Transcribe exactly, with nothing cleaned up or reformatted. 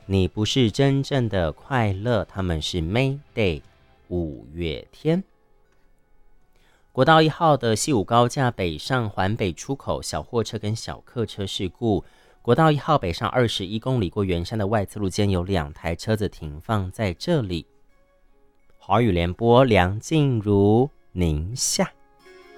你不是真正的快乐，他们是 Mayday 五月天。国道一号的西武高架北上环北出口小货车跟小客车事故，国道一号北上二十一公里过圆山的外侧路间有两台车子停放在这里。华语联播梁静茹宁夏。